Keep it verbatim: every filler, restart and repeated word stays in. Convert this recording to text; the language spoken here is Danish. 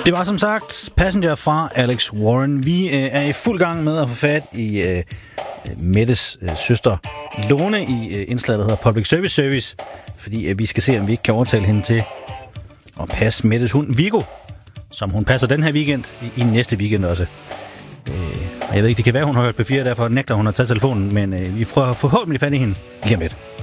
Det var som sagt Passenger fra Alex Warren. Vi øh, er i fuld gang med at få fat i øh, Mettes øh, søster Lone i øh, indslaget, der hedder Public Service Service, fordi øh, vi skal se, om vi ikke kan overtale hende til at passe Mettes hund Viggo, som hun passer den her weekend, i, i næste weekend også. Øh, og jeg ved ikke, det kan være, hun har hørt P fire, derfor nægter hun at tage telefonen, men øh, vi får forhåbentlig fat i hende lige om lidt.